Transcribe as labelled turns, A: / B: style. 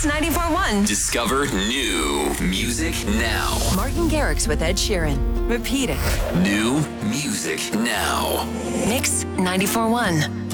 A: Mix 94.1.
B: Discover new music now.
A: Martin Garrix with Ed Sheeran. Repeat it.
B: New music now.
A: Mix 94.1.